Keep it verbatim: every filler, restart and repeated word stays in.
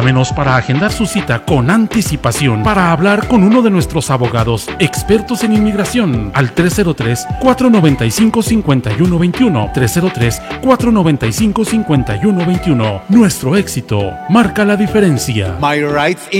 Llámenos para agendar su cita con anticipación para hablar con uno de nuestros abogados expertos en inmigración al tres cero tres, cuatro nueve cinco, cinco uno dos uno, tres cero tres, cuatro nueve cinco, cinco uno dos uno. Nuestro éxito marca la diferencia. My Rights